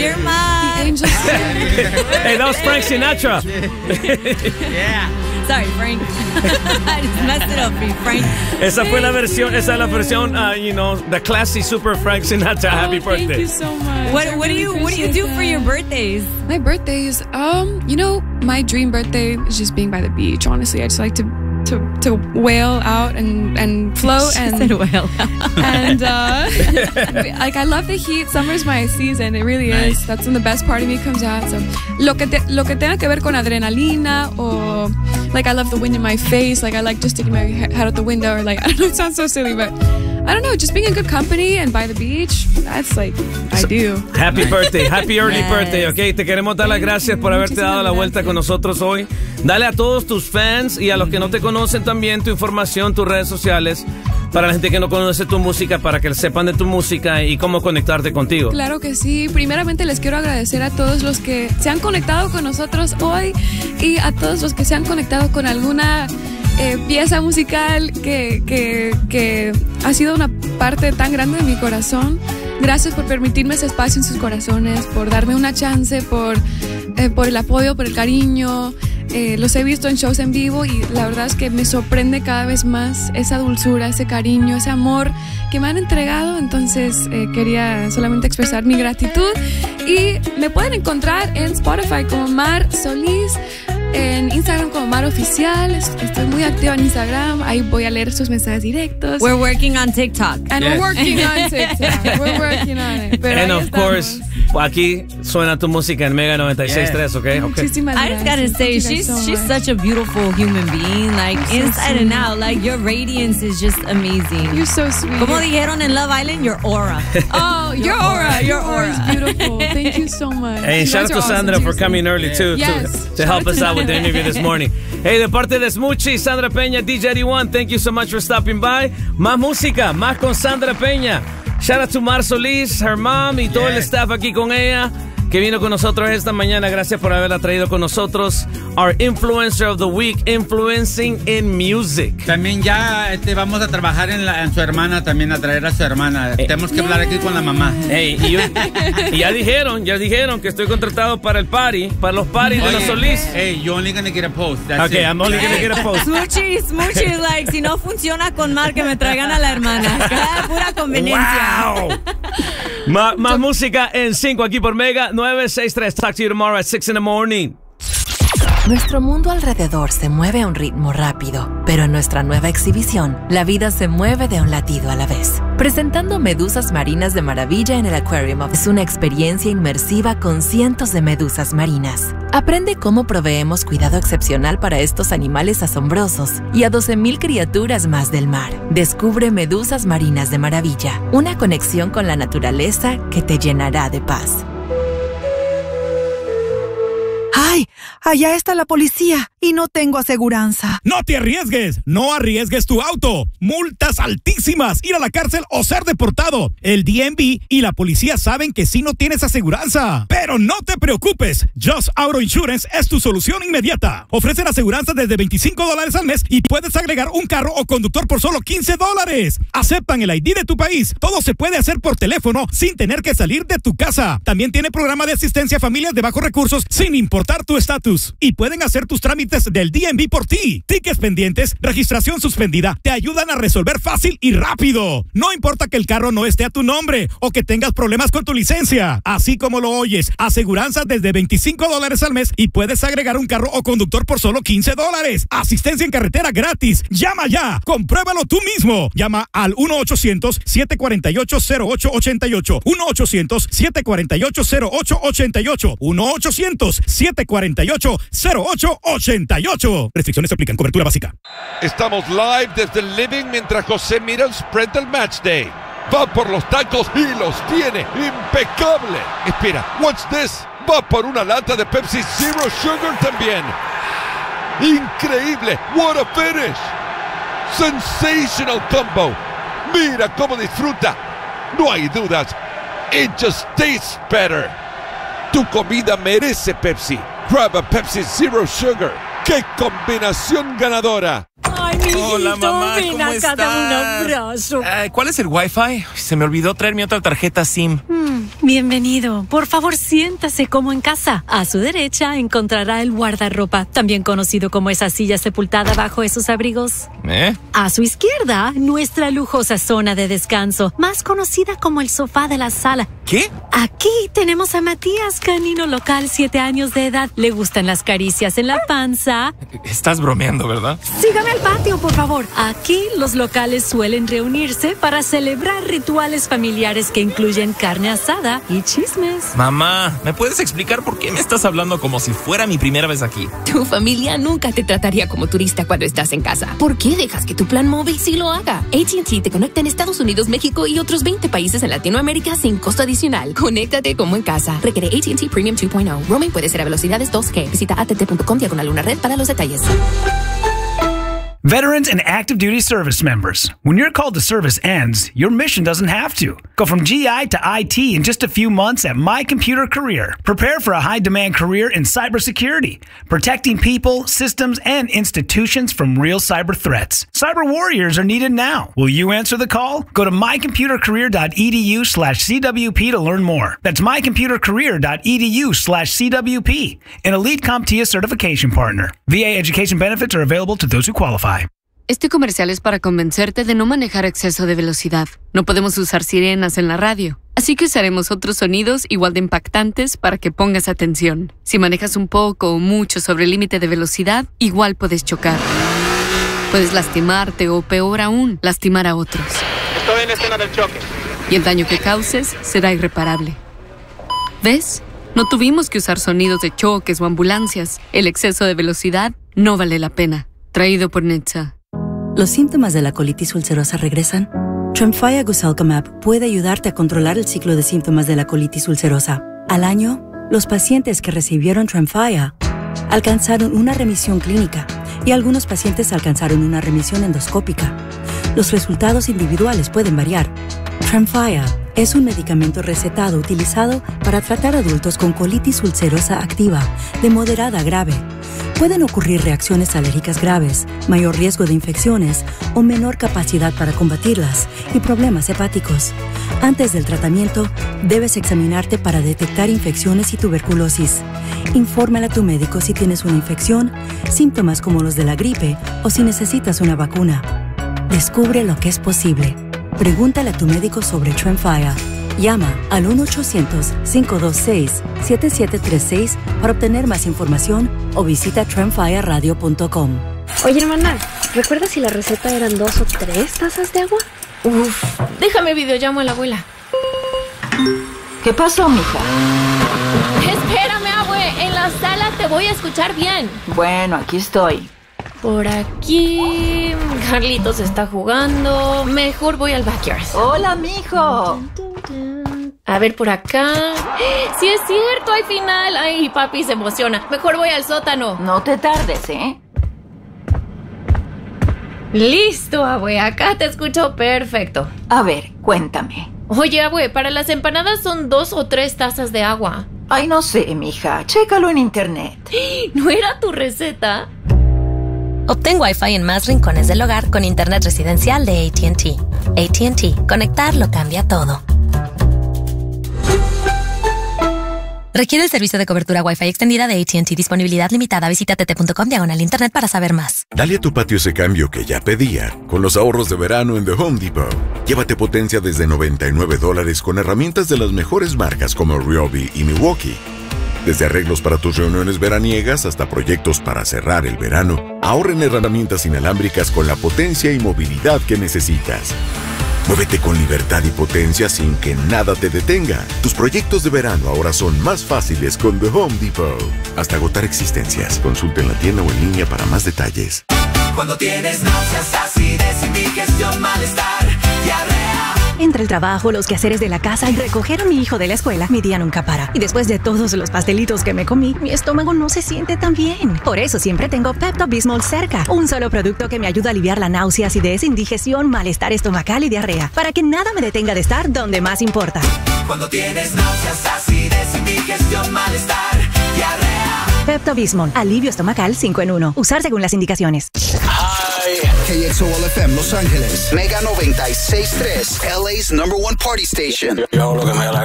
Dear Ma. The angels sing. Hey, that was Frank Sinatra. Yeah. Sorry, Frank. I just messed it up for you, Frank. Esa es la versión, the classy super Frank Sinatra. Happy birthday. Thank you so much. What do you do for your birthdays? My birthdays, my dream birthday is just being by the beach. Honestly, I just like to whale out and float. She said whale. And I love the heat. Summer's my season. It really is. That's when the best part of me comes out. So lo que tenga que ver con adrenalina, or I love the wind in my face. I like just sticking my head out the window, or I don't know, it sounds so silly, but I don't know, just being in good company and by the beach, that's I do. Happy birthday, happy early birthday, ¿ok? Te queremos dar las gracias por haberte dado la vuelta con nosotros hoy. Dale a todos tus fans y a los que no te conocen también tu información, tus redes sociales, para la gente que no conoce tu música, para que sepan de tu música y cómo conectarte contigo. Claro que sí. Primeramente les quiero agradecer a todos los que se han conectado con nosotros hoy y a todos los que se han conectado con alguna pieza musical que ha sido una parte tan grande de mi corazón. Gracias por permitirme ese espacio en sus corazones, por darme una chance, por el apoyo, por el cariño. Los he visto en shows en vivo y la verdad es que me sorprende cada vez más esa dulzura, ese cariño, ese amor que me han entregado. Entonces quería solamente expresar mi gratitud y me pueden encontrar en Spotify como Mar Solís, en Instagram como Mar Oficial. Estoy muy activa en Instagram. Ahí voy a leer sus mensajes directos. We're working on TikTok. And we're working on TikTok. We're working on it. Pero and of course, aquí suena tu música en Mega 96.3, ¿ok? Muchísimas gracias. I just gotta say, she's such a beautiful human being, inside and out. Your radiance is just amazing. You're so sweet. Como dijeron en Love Island, your aura. Oh, your aura. Your aura is beautiful. Thank you so much. And shout out to Sandra for coming early too, to help us out with the interview this morning. Hey, de parte de Smoochie, Sandra Peña, DJ 81, thank you so much for stopping by. Más música, más con Sandra Peña. Shout out to Mar Solís, her mom y todo el staff aquí con ella, que vino con nosotros esta mañana. Gracias por haberla traído con nosotros. Our Influencer of the Week, influencing in music. También ya vamos a trabajar en su hermana, también a traer a su hermana. Tenemos que hablar aquí con la mamá. Hey, y ya dijeron que estoy contratado para el party, para los parties de los Solís. Hey, you're only gonna get a post. That's okay, I'm only gonna get a post. Smoochie, si no funciona con Mar, que me traigan a la hermana. Pura conveniencia. Wow. Más música en 5 aquí por Mega 963. Talk to you tomorrow at 6 in the morning. Nuestro mundo alrededor se mueve a un ritmo rápido, pero en nuestra nueva exhibición, la vida se mueve de un latido a la vez. Presentando medusas marinas de maravilla en el Aquarium of... Es una experiencia inmersiva con cientos de medusas marinas. Aprende cómo proveemos cuidado excepcional para estos animales asombrosos y a 12,000 criaturas más del mar. Descubre Medusas Marinas de Maravilla, una conexión con la naturaleza que te llenará de paz. ¡Ay! Allá está la policía y no tengo aseguranza. ¡No te arriesgues! ¡No arriesgues tu auto! ¡Multas altísimas! ¡Ir a la cárcel o ser deportado! El DMV y la policía saben que sí no tienes aseguranza. Pero no te preocupes. Just Auto Insurance es tu solución inmediata. Ofrecen aseguranza desde $25 al mes y puedes agregar un carro o conductor por solo $15. Aceptan el ID de tu país. Todo se puede hacer por teléfono sin tener que salir de tu casa. También tiene programa de asistencia a familias de bajos recursos sin importar tu estatus. Y pueden hacer tus trámites del DMV por ti. Tickets pendientes, registración suspendida, te ayudan a resolver fácil y rápido. No importa que el carro no esté a tu nombre o que tengas problemas con tu licencia. Así como lo oyes, aseguranza desde $25 al mes y puedes agregar un carro o conductor por solo $15. Asistencia en carretera gratis. Llama ya. Compruébalo tú mismo. Llama al 1-800-748-0888. 1-800-748-0888. 1-800-748-0888. Restricciones se aplican. Cobertura básica. Estamos live desde el living mientras José mira el spread del match day. Va por los tacos y los tiene. Impecable. Espera, what's this? Va por una lata de Pepsi Zero Sugar también. Increíble. What a finish. Sensational combo. Mira cómo disfruta. No hay dudas. It just tastes better. Tu comida merece Pepsi. Grab a Pepsi Zero Sugar. ¡Qué combinación ganadora! Ay, mijito, hola, mamá, ven ¿cómo acá, estás? dame un abrazo. ¿Cuál es el Wi-Fi? Se me olvidó traer mi otra tarjeta SIM. Bienvenido. Por favor, siéntase como en casa. A su derecha encontrará el guardarropa, también conocido como esa silla sepultada bajo esos abrigos. A su izquierda, nuestra lujosa zona de descanso, más conocida como el sofá de la sala. ¿Qué? Aquí tenemos a Matías, canino local, 7 años de edad. Le gustan las caricias en la panza. Estás bromeando, ¿verdad? Sígame al patio, por favor. Aquí los locales suelen reunirse para celebrar rituales familiares que incluyen carne asada y chismes. Mamá, ¿me puedes explicar por qué me estás hablando como si fuera mi primera vez aquí? Tu familia nunca te trataría como turista cuando estás en casa. ¿Por qué dejas que tu plan móvil sí lo haga? AT&T te conecta en Estados Unidos, México y otros 20 países en Latinoamérica sin costo adicional. Conéctate como en casa. Requiere AT&T Premium 2.0. Roaming puede ser a velocidades 2G. Visita att.com/red para los detalles. Veterans and active duty service members. When your call to service ends, your mission doesn't have to. Go from GI to IT in just a few months at My Computer Career. Prepare for a high-demand career in cybersecurity, protecting people, systems, and institutions from real cyber threats. Cyber warriors are needed now. Will you answer the call? Go to mycomputercareer.edu/CWP to learn more. That's mycomputercareer.edu/CWP, an Elite CompTIA certification partner. VA education benefits are available to those who qualify. Este comercial es para convencerte de no manejar a exceso de velocidad. No podemos usar sirenas en la radio, así que usaremos otros sonidos igual de impactantes para que pongas atención. Si manejas un poco o mucho sobre el límite de velocidad, igual puedes chocar. Puedes lastimarte o, peor aún, lastimar a otros. Estoy en la escena del choque. Y el daño que causes será irreparable. ¿Ves? No tuvimos que usar sonidos de choques o ambulancias. El exceso de velocidad no vale la pena. Traído por NHTSA. ¿Los síntomas de la colitis ulcerosa regresan? Tremfya Guselkumab puede ayudarte a controlar el ciclo de síntomas de la colitis ulcerosa. Al año, los pacientes que recibieron Tremfya alcanzaron una remisión clínica y algunos pacientes alcanzaron una remisión endoscópica. Los resultados individuales pueden variar. Tremfya es un medicamento recetado utilizado para tratar adultos con colitis ulcerosa activa de moderada a grave. Pueden ocurrir reacciones alérgicas graves, mayor riesgo de infecciones o menor capacidad para combatirlas y problemas hepáticos. Antes del tratamiento, debes examinarte para detectar infecciones y tuberculosis. Infórmale a tu médico si tienes una infección, síntomas como los de la gripe o si necesitas una vacuna. Descubre lo que es posible. Pregúntale a tu médico sobre Tremfya. Llama al 1-800-526-7736 para obtener más información o visita tremfyaradio.com. Oye, hermana, ¿recuerdas si la receta eran 2 o 3 tazas de agua? Uf, déjame videollamo a la abuela. ¿Qué pasó, mija? Espérame, abue, en la sala te voy a escuchar bien. Bueno, aquí estoy. Por aquí... Carlitos está jugando. Mejor voy al backyard. Hola, mijo. A ver, por acá... ¡Sí es cierto! ¡Hay final! ¡Ay, papi se emociona! Mejor voy al sótano. No te tardes, ¿eh? Listo, abue. Acá te escucho perfecto. A ver, cuéntame. Oye, abue, para las empanadas son 2 o 3 tazas de agua. Ay, no sé, mija. Chécalo en internet. ¿No era tu receta? Obtén Wi-Fi en más rincones del hogar con internet residencial de AT&T. AT&T. Conectar lo cambia todo. Requiere el servicio de cobertura Wi-Fi extendida de AT&T. Disponibilidad limitada. Visita tt.com/internet para saber más. Dale a tu patio ese cambio que ya pedía con los ahorros de verano en The Home Depot. Llévate potencia desde $99 con herramientas de las mejores marcas como Ryobi y Milwaukee. Desde arreglos para tus reuniones veraniegas hasta proyectos para cerrar el verano, ahorra en herramientas inalámbricas con la potencia y movilidad que necesitas. Muévete con libertad y potencia sin que nada te detenga. Tus proyectos de verano ahora son más fáciles con The Home Depot. Hasta agotar existencias. Consulta en la tienda o en línea para más detalles. Cuando tienes náuseas, acidez, indigestión, malestar, diarrea. Entre el trabajo, los quehaceres de la casa y recoger a mi hijo de la escuela, mi día nunca para. Y después de todos los pastelitos que me comí, mi estómago no se siente tan bien. Por eso siempre tengo Pepto-Bismol cerca. Un solo producto que me ayuda a aliviar la náusea, acidez, indigestión, malestar estomacal y diarrea. Para que nada me detenga de estar donde más importa. Cuando tienes náuseas, acidez, indigestión, malestar, diarrea. Pepto-Bismol. Alivio estomacal 5 en 1. Usar según las indicaciones. KXOL FM Los Ángeles, Mega 96.3, LA's #1 party station. Yo, lo que me da la